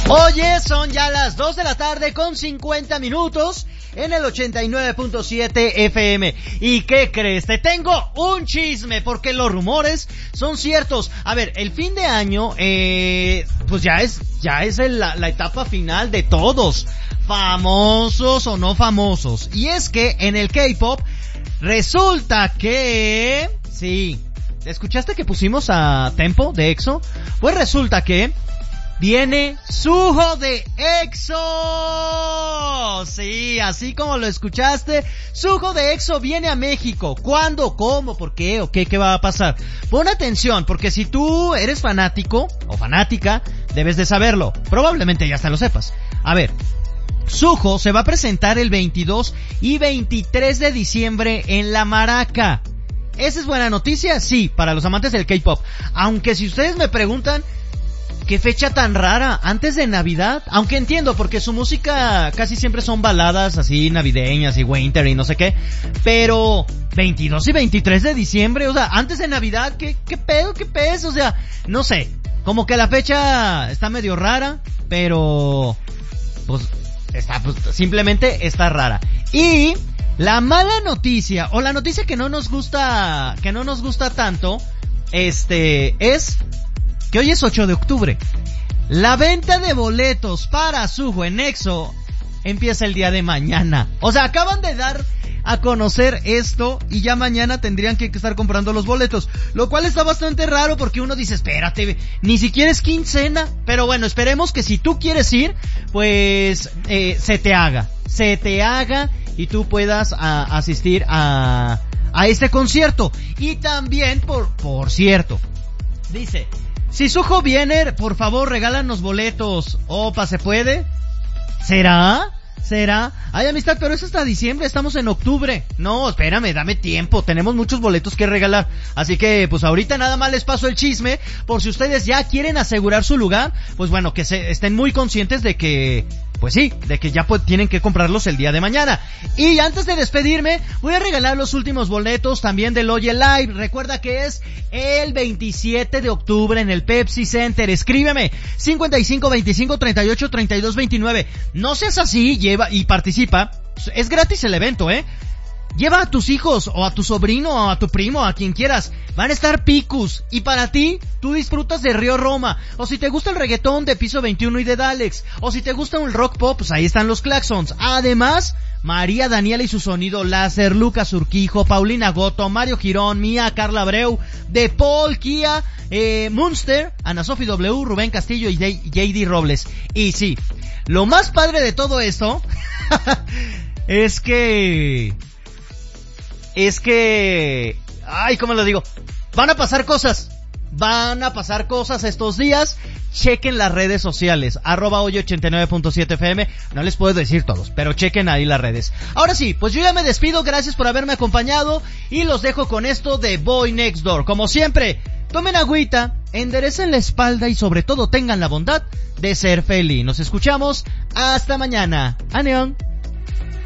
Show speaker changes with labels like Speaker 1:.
Speaker 1: Oye, son ya las 2 de la tarde con 50 minutos en el 89.7 FM. ¿Y qué crees? Te tengo un chisme porque los rumores son ciertos. A ver, el fin de año, pues ya es la etapa final de todos, famosos o no famosos. Y es que en el K-pop resulta que... Sí, ¿escuchaste que pusimos a Tempo de EXO? Pues resulta que viene Suho de EXO. Sí, así como lo escuchaste, Suho de EXO viene a México. ¿Cuándo? ¿Cómo? ¿Por qué? ¿O qué va a pasar? Pon atención, porque si tú eres fanático o fanática, debes de saberlo. Probablemente ya hasta lo sepas. A ver, Suho se va a presentar el 22 y 23 de diciembre en La Maraca. ¿Esa es buena noticia? Sí, para los amantes del K-pop. Aunque si ustedes me preguntan, ¿qué fecha tan rara? ¿Antes de Navidad? Aunque entiendo, porque su música casi siempre son baladas así navideñas y winter y no sé qué. Pero 22 y 23 de diciembre, o sea, antes de Navidad, ¿qué pedo? ¿Qué pez? O sea, no sé. Como que la fecha está medio rara, pero pues simplemente está rara. Y la mala noticia, o la noticia que no nos gusta tanto, es que hoy es 8 de octubre. La venta de boletos para Suho en EXO empieza el día de mañana. O sea, acaban de dar a conocer esto y ya mañana tendrían que estar comprando los boletos. Lo cual está bastante raro porque uno dice, espérate, ni siquiera es quincena. Pero bueno, esperemos que si tú quieres ir, pues se te haga y tú puedas asistir a este concierto. Y también, por cierto, dice... Si Suho viene, por favor, regálanos boletos. Opa, ¿se puede? ¿Será? Ay, amistad, pero es hasta diciembre, estamos en octubre. No, espérame, dame tiempo, tenemos muchos boletos que regalar. Así que, pues ahorita nada más les paso el chisme, por si ustedes ya quieren asegurar su lugar, pues bueno, que estén muy conscientes de que... Pues sí, de que ya tienen que comprarlos el día de mañana. Y antes de despedirme, voy a regalar los últimos boletos también del Oye Live. Recuerda que es el 27 de octubre en el Pepsi Center. Escríbeme 55 25 38 32 29. No seas así, lleva y participa. Es gratis el evento, Lleva a tus hijos, o a tu sobrino, o a tu primo, a quien quieras. Van a estar picus. Y para ti, tú disfrutas de Río Roma. O si te gusta el reggaetón, de Piso 21 y de Dalex. O si te gusta un rock pop, pues ahí están los Claxons. Además, María Daniela y su sonido láser, Lucas Urquijo, Paulina Goto, Mario Girón, Mía, Carla Abreu, De Paul, Kia, Munster, Ana Sofi W, Rubén Castillo y JD Robles. Y sí, lo más padre de todo esto es que... Ay, ¿cómo lo digo? Van a pasar cosas estos días. Chequen las redes sociales, @hoy89.7 FM. No les puedo decir todos, pero chequen ahí las redes. Ahora sí, pues yo ya me despido, gracias por haberme acompañado. Y los dejo con esto de Boy Next Door. Como siempre, tomen agüita, enderecen la espalda y sobre todo tengan la bondad de ser feliz. Nos escuchamos, hasta mañana. Aneon.